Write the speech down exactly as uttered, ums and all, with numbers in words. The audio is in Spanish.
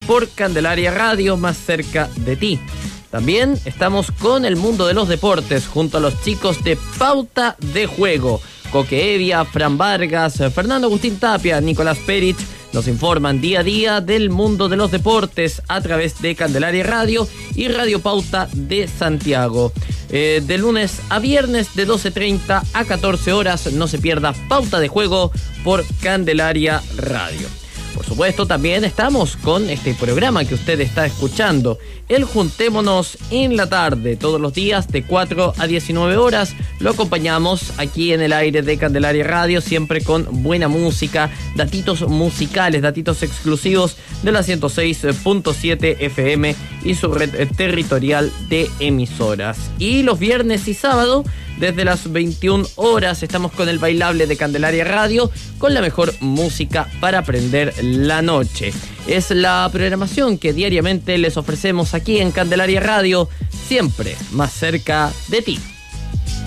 por Candelaria Radio, más cerca de ti. También estamos con el mundo de los deportes junto a los chicos de Pauta de Juego. Coque Evia, Fran Vargas, Fernando Agustín Tapia, Nicolás Perich nos informan día a día del mundo de los deportes a través de Candelaria Radio y Radio Pauta de Santiago. Eh, de lunes a viernes de doce treinta a catorce horas, no se pierda Pauta de Juego por Candelaria Radio. Por supuesto, también estamos con este programa que usted está escuchando, el Juntémonos en la Tarde, todos los días de cuatro a diecinueve horas. Lo acompañamos aquí en el aire de Candelaria Radio, siempre con buena música, datitos musicales, datitos exclusivos de la ciento seis punto siete F M y su red territorial de emisoras. Y los viernes y sábado, desde las veintiuna horas, estamos con el bailable de Candelaria Radio, con la mejor música para aprender la noche. Es la programación que diariamente les ofrecemos aquí en Candelaria Radio, siempre más cerca de ti.